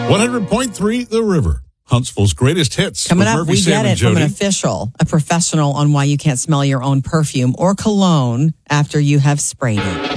100.3 The River. Huntsville's greatest hits. Coming up, Murphy, we Sam, get and it from Jody. an official, a professional on why you can't smell your own perfume or cologne after you have sprayed it.